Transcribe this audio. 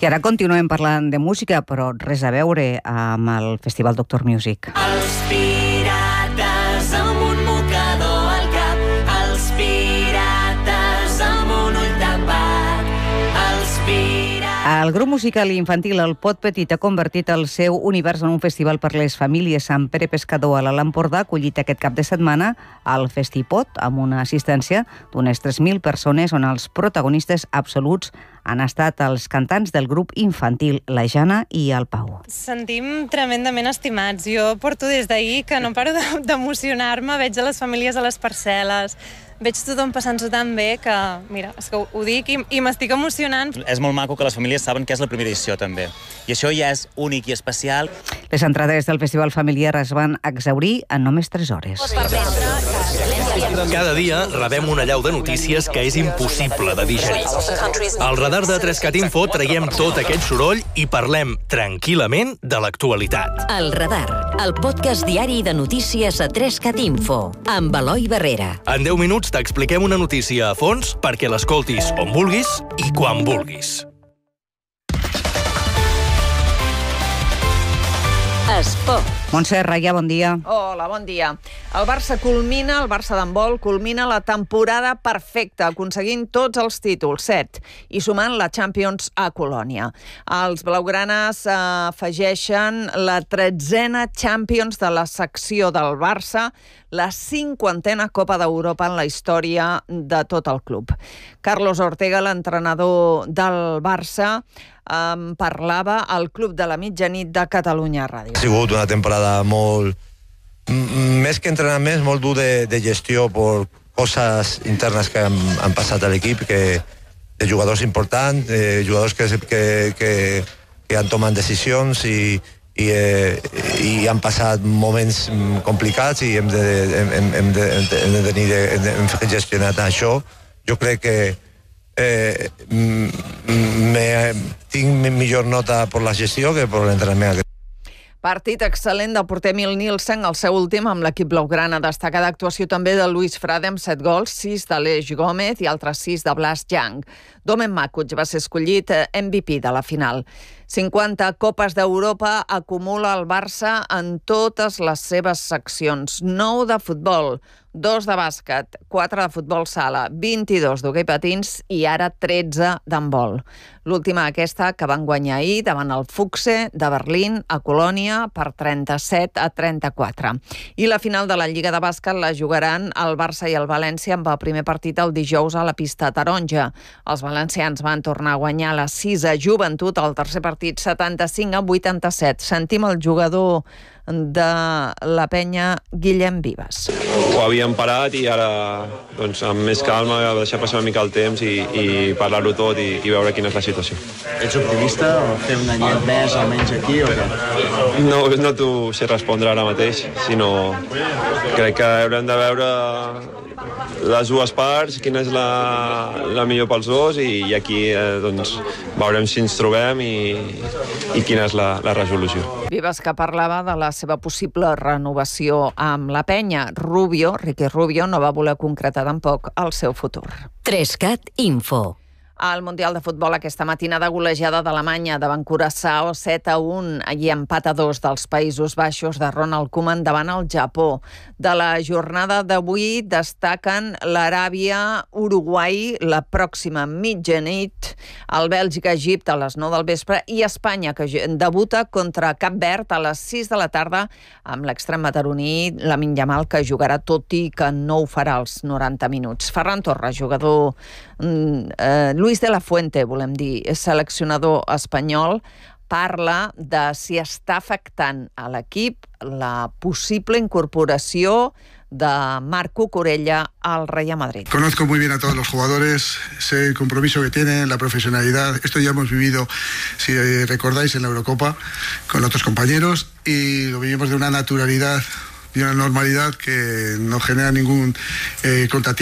I ara continuem parlant de música, però res a veure amb el Festival Doctor Music. Els pirates amb un mocador al cap, els pirates amb un ull tapat, els pirates... El grup musical infantil El Pot Petit ha convertit el seu univers en un festival per les famílies. Sant Pere Pescador a l'Alt Empordà ha acollit aquest cap de setmana al Festipot amb una assistència d'unes 3.000 persones on els protagonistes absoluts han estat els cantants del grup infantil, la Jana i el Pau. Sentim tremendament estimats. Jo porto des d'ahir que no paro d'emocionar-me, veig a les famílies a les parcel·les, veig tothom passant-s'ho tan bé que, mira, és que ho dic i m'estic emocionant. És molt maco que les famílies saben que és la primera edició, també. I això ja és únic i especial. Les entrades del Festival Familiar es van exhaurir en només 3 hores. Cada dia rebem una allau de notícies que és impossible de digerir. Al radar de 3CAT Info traiem tot aquest soroll i parlem tranquil·lament de l'actualitat. El Radar, el podcast diari de notícies a 3CAT Info, amb Eloi Barrera. En 10 minuts t'expliquem una notícia a fons perquè l'escoltis on vulguis i quan vulguis. Esport. Montse Raia, bon dia. Hola, bon dia. El Barça d'handbol culmina la temporada perfecta, aconseguint tots els títols, 7, i sumant la Champions a Colònia. Els blaugranes afegeixen la 13a Champions de la secció del Barça, la 50a Copa d'Europa en la història de tot el club. Carlos Ortega, l'entrenador del Barça, parlava al Club de la Mitjanit de Catalunya Ràdio. Ha sigut una temporada molt, més que entrenaments, molt dur de gestió per coses internes que han passat a l'equip, de jugadors importants, jugadors que han tomat decisions i han passat moments complicats i hem de gestionar això. Jo crec que tinc millor nota per la gestió que per l'entrenament. Partit excel·lent del porter Emil Nielsen, el seu últim amb l'equip blaugrana. Destacada actuació també de Luis Frade amb 7 gols, 6 d'Aleix Gómez i altres 6 de Blas Young. Domen Makuc va ser escollit MVP de la final. 50 Copes d'Europa acumula el Barça en totes les seves seccions. 9 de futbol, 2 de bàsquet, 4 de futbol sala, 22 d'hoquei patins i ara 13 d'handbol. L'última aquesta que van guanyar ahir davant el Fuchse de Berlín a Colònia per 37-34. I la final de la Lliga de Bàsquet la jugaran el Barça i el València amb el primer partit el dijous a la pista taronja. Els valencians van tornar a guanyar la 6a Joventut al tercer partit 75-87. Sentim el jugador de la penya, Guillem Vives. Ho havíem parat i ara, doncs, amb més calma, deixar passar una mica el temps i parlar-ho tot i veure quina és la situació. Ets optimista o fer un anyet més o menys aquí o què? No t'ho sé respondre ara mateix, sinó crec que haurem de veure les dues parts, quina és la millor pels dos i aquí doncs, veurem si ens trobem i quina és la resolució. Vives que parlava de la seva possible renovació amb la penya. Ricky Rubio, no va voler concretar tampoc el seu futur. 3CAT Info. Al Mundial de Futbol aquesta matinada golejada d'Alemanya davant Curaçao 7-1 i empat a 2 dels Països Baixos de Ronald Koeman davant el Japó. De la jornada d'avui destaquen l'Aràbia-Uruguai la pròxima mitjanit, el Bèlgica-Egipte a les 9 del vespre i Espanya, que debuta contra Cap Verd a les 6 de la tarda amb l'extrem mataroní Lamine Yamal, que jugarà tot i que no ho farà als 90 minuts. Ferran Torres, jugador Luis de la Fuente, volem dir, és seleccionador espanyol, parla de si està afectant a l'equip la possible incorporació de Marc Cucurella al Real Madrid. Conozco muy bien a todos los jugadores, sé el compromiso que tienen, la profesionalidad. Esto ya hemos vivido, si recordáis, en la Eurocopa con otros compañeros y lo vivimos de una naturalidad y una normalidad que no genera ningún contratiempo.